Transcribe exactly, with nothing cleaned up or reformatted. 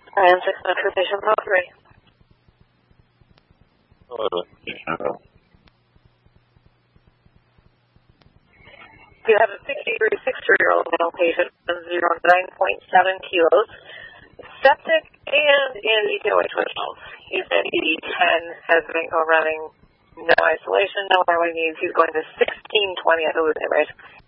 And six minutes for patient level three. You have a sixty-three-year-old male patient with zero nine point seven kilos, septic, and in E P O H withdrawals. He's at E D ten, has been running, no isolation, no airway needs. He's going to sixteen twenty at the Luther rate.